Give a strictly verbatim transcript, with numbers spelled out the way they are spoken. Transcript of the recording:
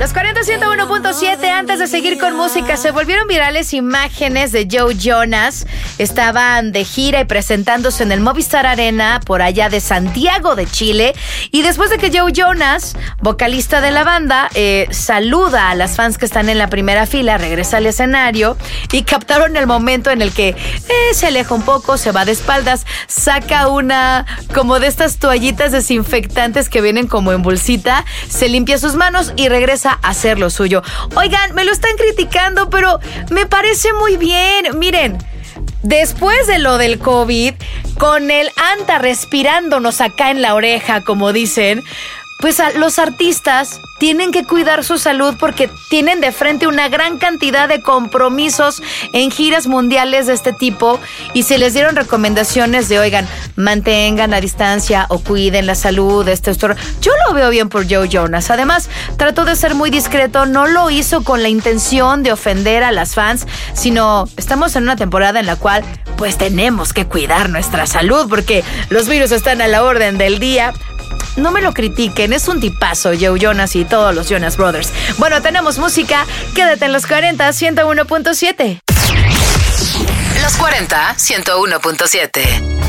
Los cuarenta, ciento uno punto siete. Antes de seguir con música, se volvieron virales imágenes de Joe Jonas. Estaban de gira y presentándose en el Movistar Arena por allá de Santiago de Chile. Y después de que Joe Jonas, vocalista de la banda, eh, saluda a las fans que están en la primera fila, regresa al escenario y captaron el momento en el que eh, se aleja un poco, se va de espaldas, saca una como de estas toallitas desinfectantes que vienen como en bolsita, se limpia sus manos y regresa a hacer lo suyo. Oigan, me lo están criticando, pero me parece muy bien. Miren, después de lo del COVID, con el anta respirándonos acá en la oreja, como dicen, pues a los artistas tienen que cuidar su salud porque tienen de frente una gran cantidad de compromisos en giras mundiales de este tipo y se les dieron recomendaciones de, oigan, mantengan la distancia o cuiden la salud de este esto. Yo lo veo bien por Joe Jonas. Además, trató de ser muy discreto, no lo hizo con la intención de ofender a las fans, sino estamos en una temporada en la cual pues tenemos que cuidar nuestra salud porque los virus están a la orden del día. No me lo critiquen, es un tipazo Joe Jonas y todos los Jonas Brothers. Bueno, tenemos música, quédate en los cuarenta, ciento uno punto siete. Los cuarenta, ciento uno punto siete.